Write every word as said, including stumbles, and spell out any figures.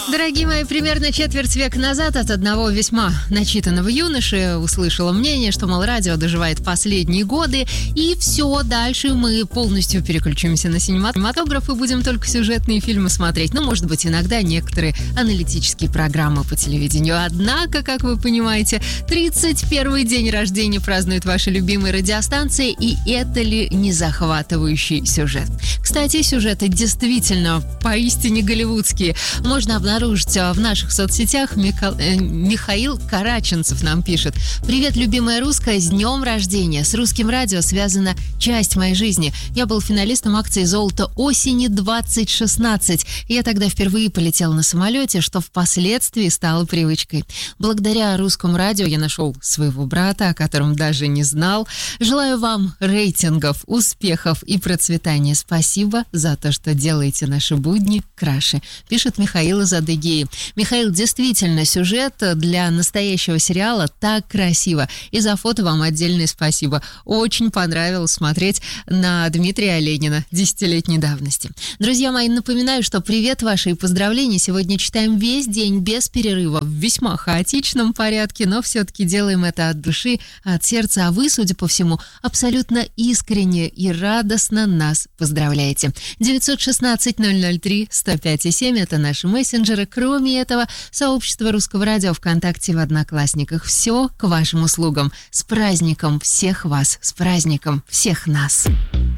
Дорогие мои, примерно четверть века назад от одного весьма начитанного юноши услышала мнение, что, мол, радио доживает последние годы, и все, дальше мы полностью переключимся на синематограф и будем только сюжетные фильмы смотреть. Ну, может быть, иногда некоторые аналитические программы по телевидению. Однако, как вы понимаете, тридцать первый день рождения празднуют ваши любимые радиостанции, и это ли не захватывающий сюжет? Кстати, сюжеты действительно поистине голливудские. Можно обнаружить в наших соцсетях. Мика... э, Михаил Караченцев нам пишет: «Привет, любимая русская, с днем рождения! С русским радио связана часть моей жизни. Я был финалистом акции «Золото осени двадцать шестнадцать». Я тогда впервые полетел на самолете, что впоследствии стало привычкой. Благодаря русскому радио я нашел своего брата, о котором даже не знал. Желаю вам рейтингов, успехов и процветания. Спасибо за то, что делаете наши будни краше», пишет Михаил из Адыгеи. Михаил, действительно, сюжет для настоящего сериала так красиво. И за фото вам отдельное спасибо. Очень понравилось смотреть на Дмитрия Оленина десятилетней давности. Друзья мои, напоминаю, что привет ваши и поздравления сегодня читаем весь день без перерыва, в весьма хаотичном порядке, но все-таки делаем это от души, от сердца. А вы, судя по всему, абсолютно искренне и радостно нас поздравляете. девятьсот шестнадцать ноль ноль три сто пять и семь – это наши мессенджеры. Кроме этого, сообщество Русского радио ВКонтакте, в Одноклассниках. Все к вашим услугам. С праздником всех вас, с праздником всех нас.